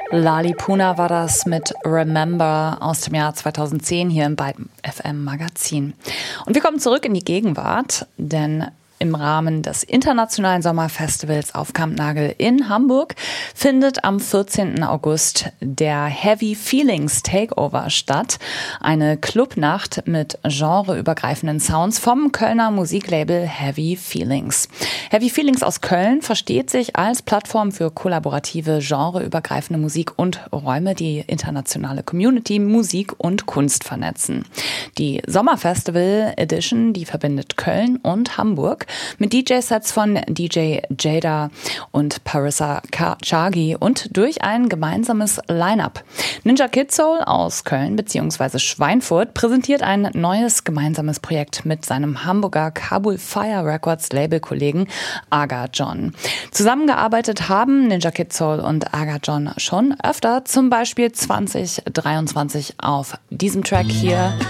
Lalipuna war das mit Remember aus dem Jahr 2010 hier im Byte FM Magazin. Und wir kommen zurück in die Gegenwart, denn im Rahmen des Internationalen Sommerfestivals auf Kampnagel in Hamburg findet am 14. August der Heavy Feelings Takeover statt. Eine Clubnacht mit genreübergreifenden Sounds vom Kölner Musiklabel Heavy Feelings. Heavy Feelings aus Köln versteht sich als Plattform für kollaborative, genreübergreifende Musik und Räume, die internationale Community, Musik und Kunst vernetzen. Die Sommerfestival Edition, die verbindet Köln und Hamburg mit DJ-Sets von DJ Jada und Parissa Chagi und durch ein gemeinsames Line-Up. Ninja Kid Soul aus Köln bzw. Schweinfurt präsentiert ein neues gemeinsames Projekt mit seinem Hamburger Kabul Fire Records Labelkollegen Aga John. Zusammengearbeitet haben Ninja Kid Soul und Aga John schon öfter, zum Beispiel 2023 auf diesem Track hier.